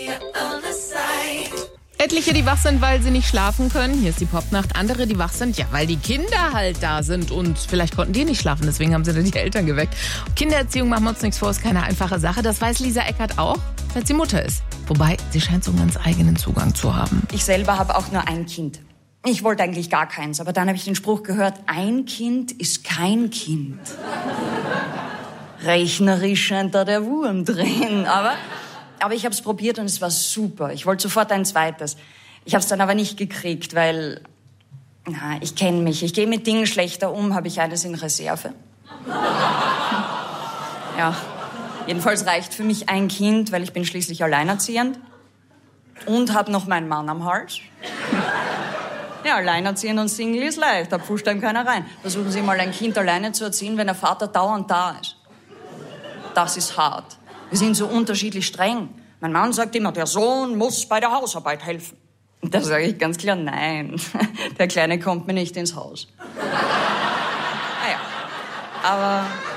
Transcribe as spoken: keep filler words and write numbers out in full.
Etliche, die wach sind, weil sie nicht schlafen können. Hier ist die Popnacht. Andere, die wach sind, ja, weil die Kinder halt da sind. Und vielleicht konnten die nicht schlafen, deswegen haben sie dann die Eltern geweckt. Kindererziehung, machen wir uns nichts vor, ist keine einfache Sache. Das weiß Lisa Eckert auch, weil sie Mutter ist. Wobei, sie scheint so einen ganz eigenen Zugang zu haben. Ich selber habe auch nur ein Kind. Ich wollte eigentlich gar keins, aber dann habe ich den Spruch gehört, ein Kind ist kein Kind. Rechnerisch scheint da der Wurm drin, aber... Aber ich habe es probiert und es war super. Ich wollte sofort ein zweites. Ich habe es dann aber nicht gekriegt, weil... Na, ich kenne mich. Ich gehe mit Dingen schlechter um. Habe ich eines in Reserve? Ja, jedenfalls reicht für mich ein Kind, weil ich bin schließlich alleinerziehend. Und habe noch meinen Mann am Hals. Ja, alleinerziehend und Single ist leicht. Da pfuscht einem keiner rein. Versuchen Sie mal, ein Kind alleine zu erziehen, wenn der Vater dauernd da ist. Das ist hart. Wir sind so unterschiedlich streng. Mein Mann sagt immer, der Sohn muss bei der Hausarbeit helfen. Und da sage ich ganz klar, nein, der Kleine kommt mir nicht ins Haus. Naja, aber